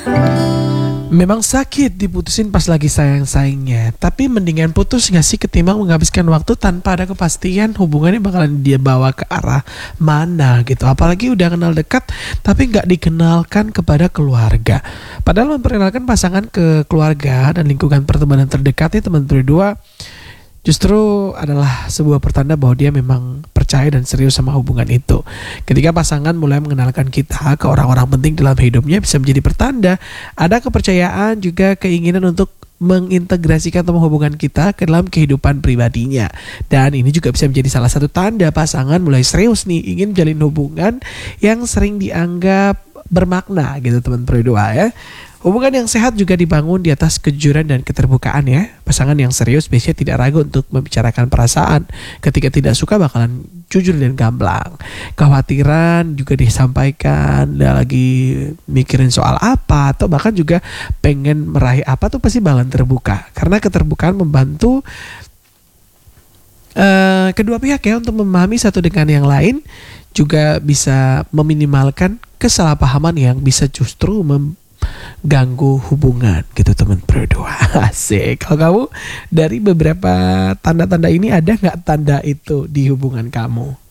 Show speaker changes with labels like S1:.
S1: Memang sakit diputusin pas lagi sayang-sayangnya, tapi mendingan putus gak sih ketimbang menghabiskan waktu tanpa ada kepastian hubungannya bakalan dia bawa ke arah mana gitu. Apalagi udah kenal dekat tapi gak dikenalkan kepada keluarga. Padahal memperkenalkan pasangan ke keluarga dan lingkungan pertemanan terdekatnya teman berdua justru adalah sebuah pertanda bahwa dia memang percaya dan serius sama hubungan itu. Ketika pasangan mulai mengenalkan kita ke orang-orang penting dalam hidupnya, bisa menjadi pertanda ada kepercayaan juga keinginan untuk mengintegrasikan teman hubungan kita ke dalam kehidupan pribadinya. Dan ini juga bisa menjadi salah satu tanda pasangan mulai serius nih ingin menjalin hubungan yang sering dianggap bermakna gitu teman berdua ya. Hubungan yang sehat juga dibangun di atas kejujuran dan keterbukaan ya. Pasangan yang serius biasanya tidak ragu untuk membicarakan perasaan. Ketika tidak suka bakalan jujur dan gamblang. Kekhawatiran juga disampaikan, dia lagi mikirin soal apa atau bahkan juga pengen meraih apa tuh pasti bakalan terbuka. Karena keterbukaan membantu kedua pihak ya untuk memahami satu dengan yang lain, juga bisa meminimalkan kesalahpahaman yang bisa justru ganggu hubungan gitu teman berdua. Asik. Kalau kamu dari beberapa tanda-tanda ini ada nggak tanda itu di hubungan kamu?